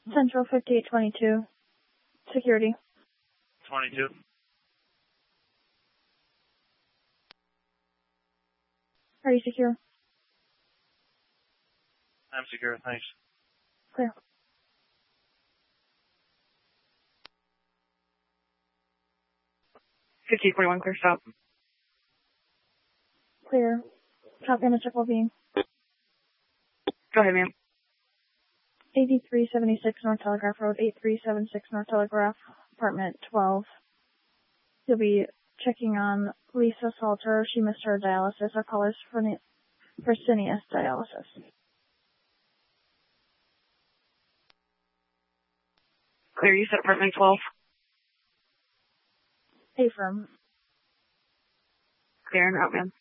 Central 5822. Security. 22. Are you secure? I'm secure, thanks. Clear. Clear stop. Clear. Copy on the check well-being. Go ahead, ma'am. 8376 North Telegraph Road, 8376 North Telegraph, apartment 12. You'll be checking on Lisa Salter. She missed her dialysis. Our call is for Fresenius dialysis. Clear, you said apartment 12? Affirm. Clear and out, ma'am.